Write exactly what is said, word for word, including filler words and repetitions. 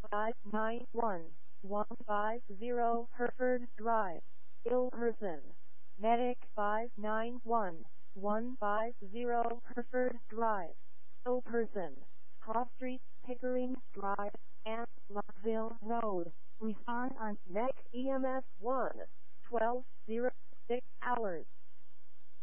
five nine one, one five zero Hereford Drive, ill person. Medic five nine one, one five zero Hereford Drive, ill person. Cross Street, Pickering Drive, and Lockville Road. Respond on N E C E M S one, twelve oh six hours.